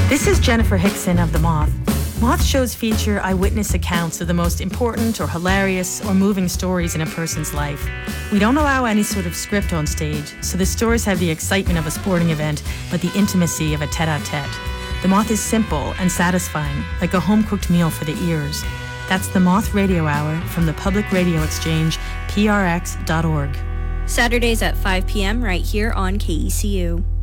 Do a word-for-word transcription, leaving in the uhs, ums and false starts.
This is Jennifer Hickson of The Moth. Moth shows feature eyewitness accounts of the most important or hilarious or moving stories in a person's life. We don't allow any sort of script on stage, so the stories have the excitement of a sporting event, but the intimacy of a tete-a-tete. The Moth is simple and satisfying, like a home-cooked meal for the ears. That's the Moth Radio Hour from the Public Radio Exchange, P R X dot org. Saturdays at five p.m. right here on K E C U.